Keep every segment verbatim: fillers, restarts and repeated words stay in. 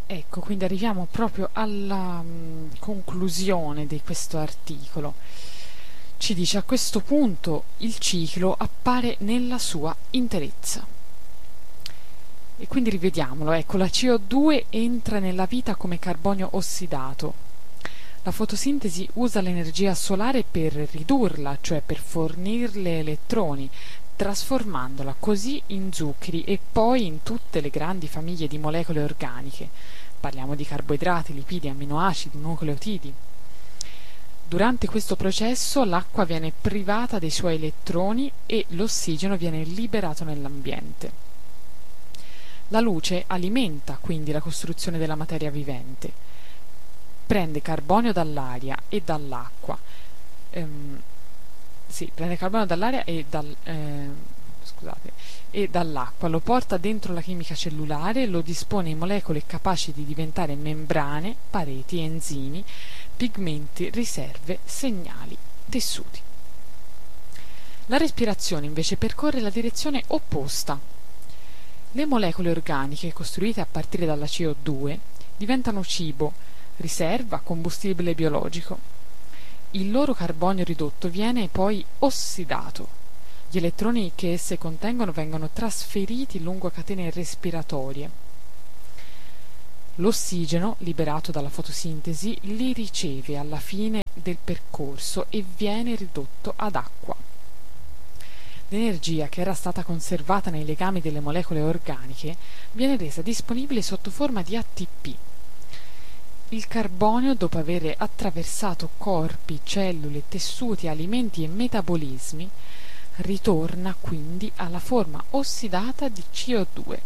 Ecco, quindi arriviamo proprio alla mh, conclusione di questo articolo. Ci dice: a questo punto il ciclo appare nella sua interezza. E quindi rivediamolo, ecco, la C O due entra nella vita come carbonio ossidato. La fotosintesi usa l'energia solare per ridurla, cioè per fornirle elettroni, trasformandola così in zuccheri e poi in tutte le grandi famiglie di molecole organiche. Parliamo di carboidrati, lipidi, amminoacidi, nucleotidi. Durante questo processo l'acqua viene privata dei suoi elettroni e l'ossigeno viene liberato nell'ambiente. La luce alimenta quindi la costruzione della materia vivente. Prende carbonio dall'aria e dall'acqua. Ehm, sì, prende carbonio dall'aria e dal, eh, scusate, e dall'acqua, lo porta dentro la chimica cellulare, lo dispone in molecole capaci di diventare membrane, pareti, enzimi, pigmenti, riserve, segnali, tessuti. La respirazione invece percorre la direzione opposta. Le molecole organiche costruite a partire dalla C O due diventano cibo, riserva, combustibile biologico. Il loro carbonio ridotto viene poi ossidato. Gli elettroni che esse contengono vengono trasferiti lungo catene respiratorie. L'ossigeno, liberato dalla fotosintesi, li riceve alla fine del percorso e viene ridotto ad acqua. L'energia che era stata conservata nei legami delle molecole organiche viene resa disponibile sotto forma di A T P. Il carbonio, dopo aver attraversato corpi, cellule, tessuti, alimenti e metabolismi, ritorna quindi alla forma ossidata di C O due.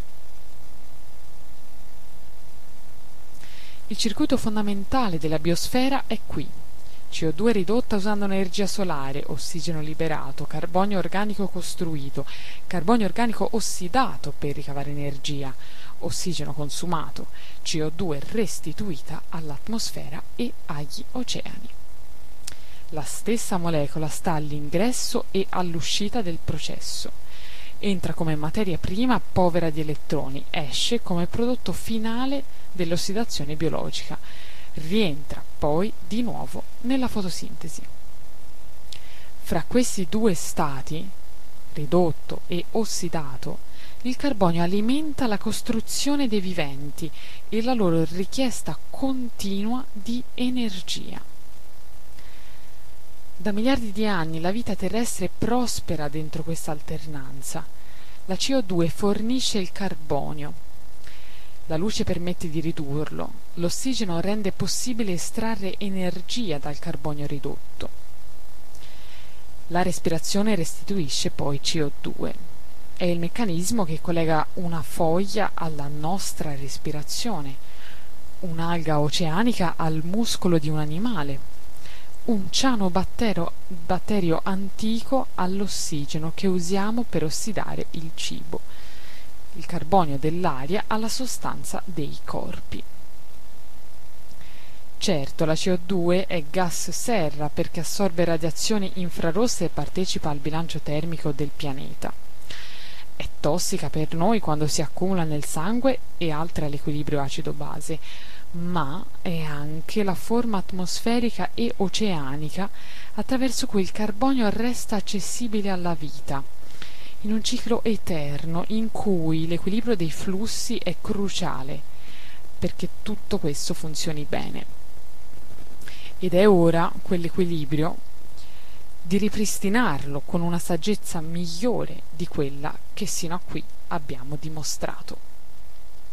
Il circuito fondamentale della biosfera è qui. C O due ridotta usando energia solare, ossigeno liberato, carbonio organico costruito, carbonio organico ossidato per ricavare energia, ossigeno consumato, C O due restituita all'atmosfera e agli oceani. La stessa molecola sta all'ingresso e all'uscita del processo. Entra come materia prima povera di elettroni, esce come prodotto finale dell'ossidazione biologica, rientra poi di nuovo nella fotosintesi. Fra questi due stati, ridotto e ossidato, il carbonio alimenta la costruzione dei viventi e la loro richiesta continua di energia. Da miliardi di anni la vita terrestre prospera dentro questa alternanza. La C O due fornisce il carbonio. La luce permette di ridurlo. L'ossigeno rende possibile estrarre energia dal carbonio ridotto. La respirazione restituisce poi C O due. È il meccanismo che collega una foglia alla nostra respirazione, un'alga oceanica al muscolo di un animale, un cianobatterio batterio antico all'ossigeno che usiamo per ossidare il cibo, il carbonio dell'aria alla sostanza dei corpi. Certo, la C O due è gas serra perché assorbe radiazioni infrarosse e partecipa al bilancio termico del pianeta. È tossica per noi quando si accumula nel sangue e altera l'equilibrio acido-base, ma è anche la forma atmosferica e oceanica attraverso cui il carbonio resta accessibile alla vita, in un ciclo eterno in cui l'equilibrio dei flussi è cruciale perché tutto questo funzioni bene. Ed è ora quell'equilibrio di ripristinarlo con una saggezza migliore di quella che sino a qui abbiamo dimostrato.